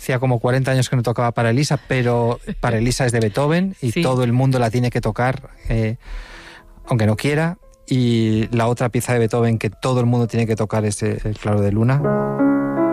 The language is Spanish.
Hacía como 40 años que no tocaba para Elisa, pero para Elisa es de Beethoven y todo el mundo la tiene que tocar, aunque no quiera. Y la otra pieza de Beethoven que todo el mundo tiene que tocar es el Claro de Luna.